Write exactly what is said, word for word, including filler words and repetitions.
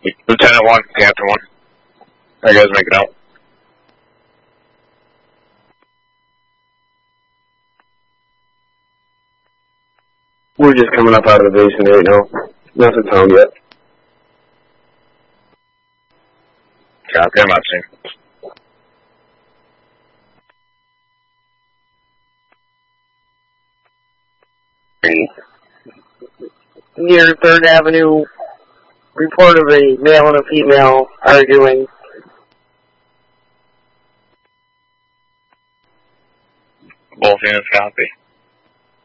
Lieutenant one, Captain one. How you guys make it out? We're just coming up out of the basin right now. Nothing found yet. Copy, I'm not seeing. Near third Avenue, report of a male and a female arguing. Both units copy.